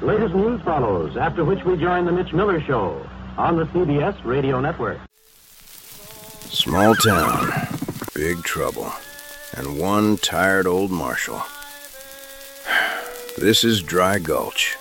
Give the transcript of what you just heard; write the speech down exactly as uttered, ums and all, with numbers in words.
Latest news follows, after which we join the Mitch Miller Show on the C B S Radio Network. Small town, big trouble, and one tired old marshal. This is Dry Gulch,